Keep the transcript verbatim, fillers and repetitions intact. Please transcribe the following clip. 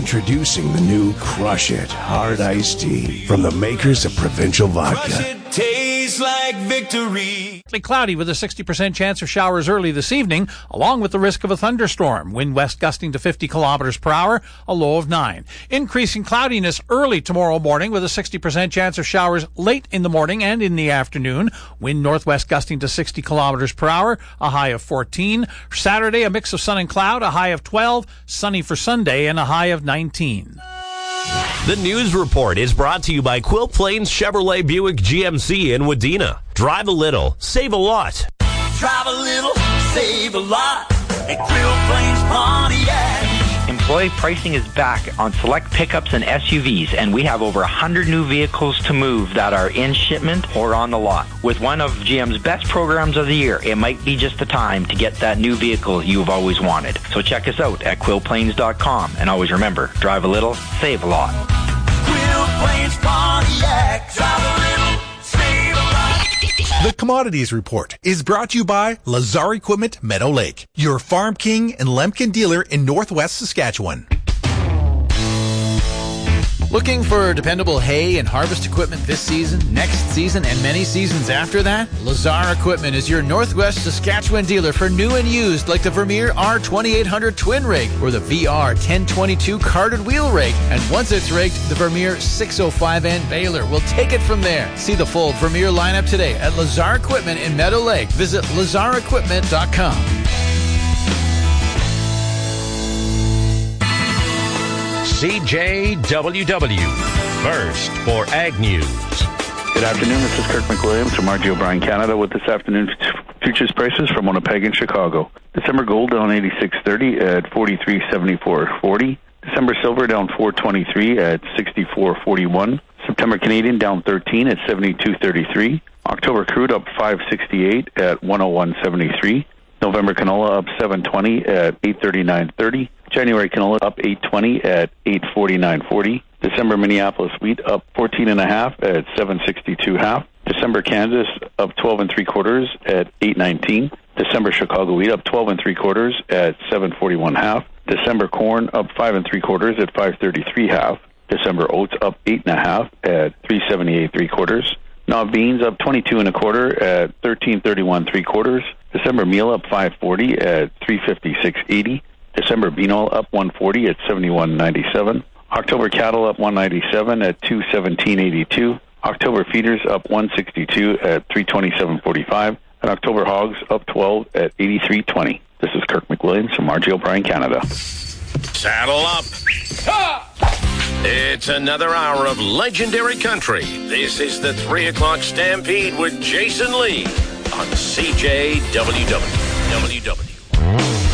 Introducing the new Crush It Hard Iced Tea from the makers of Provincial Vodka. Crush it, tastes like victory. Cloudy with a sixty percent chance of showers early this evening, along with the risk of a thunderstorm. Wind west gusting to fifty kilometers per hour, a low of nine. Increasing cloudiness early tomorrow morning with a sixty percent chance of showers late in the morning and in the afternoon. Wind northwest gusting to sixty kilometers per hour, a high of fourteen. Saturday, a mix of sun and cloud, a high of twelve. Sunny for Sunday and a high of nineteen. The News Report is brought to you by Quilt Plains Chevrolet Buick G M C in Wadena. Drive a little, save a lot. Drive a little, save a lot at Quilt Plains Pontiac. Employee pricing is back on select pickups and S U Vs, and we have over one hundred new vehicles to move that are in shipment or on the lot. With one of G M's best programs of the year, it might be just the time to get that new vehicle you've always wanted. So check us out at quilt plains dot com, and always remember, drive a little, save a lot. Quilt Plains Pontiac, drive a little, save a lot. The Commodities Report is brought to you by Lazar Equipment Meadow Lake, your Farm King and Lemkin dealer in Northwest Saskatchewan. Looking for dependable hay and harvest equipment this season, next season, and many seasons after that? Lazar Equipment is your Northwest Saskatchewan dealer for new and used, like the Vermeer R twenty-eight hundred twin rig or the V R ten twenty-two carded wheel rig. And once it's rigged, the Vermeer six oh five N baler will take it from there. See the full Vermeer lineup today at Lazar Equipment in Meadow Lake. Visit lazar equipment dot com. C J W W, first for Ag News. Good afternoon, this is Kirk McWilliams from R J O'Brien Canada with this afternoon's futures prices from Winnipeg and Chicago. December gold down eighty-six thirty at forty-three seventy-four forty. December silver down four twenty-three at sixty-four forty-one. September Canadian down thirteen at seventy-two thirty-three. October crude up five sixty-eight at one oh one seventy-three. November canola up seven twenty at eight thirty-nine thirty. January canola up eight twenty at eight forty-nine forty. December Minneapolis wheat up fourteen and a half at seven sixty-two half. December Kansas up twelve and three quarters at eight nineteen. December Chicago wheat up twelve and three quarters at seven forty-one half. December corn up five and three quarters at five thirty-three half. December oats up eight and a half at three seventy-eight three quarters. Now beans up twenty-two and a quarter at thirteen thirty-one three quarters. December meal up five forty at three fifty-six eighty. December bean oil up one forty at seventy-one ninety-seven. October cattle up one ninety-seven at two seventeen eighty-two. October feeders up one sixty-two at three twenty-seven forty-five. And October hogs up twelve at eighty-three twenty. This is Kirk McWilliams from R J O'Brien Canada. Saddle up. It's another hour of legendary country. This is the three o'clock Stampede with Jason Lee on C J W W. W W.